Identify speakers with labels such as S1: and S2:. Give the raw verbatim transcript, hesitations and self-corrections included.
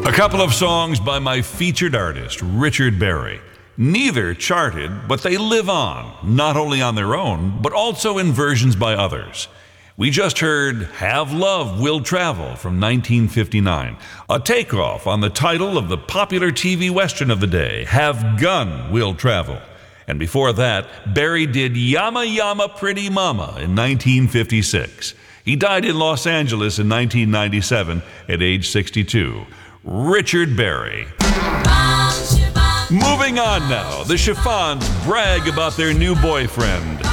S1: A couple of songs by my featured artist, Richard Berry. Neither charted, but they live on, not only on their own, but also in versions by others. We just heard Have Love Will Travel from nineteen fifty-nine, a takeoff on the title of the popular T V Western of the day, Have Gun Will Travel. And before that, Berry did Yama Yama Pretty Mama in nineteen fifty-six. He died in Los Angeles in nineteen ninety-seven at age sixty-two. Richard Berry. Moving on now, the Chiffons brag about their new boyfriend.